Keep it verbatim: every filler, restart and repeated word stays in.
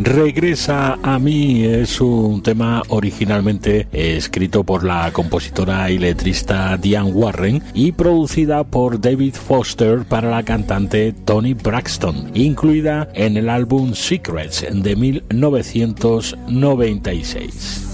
Regresa a mí es un tema originalmente escrito por la compositora y letrista Diane Warren y producida por David Foster para la cantante Toni Braxton, incluida en el álbum Secrets de mil novecientos noventa y seis.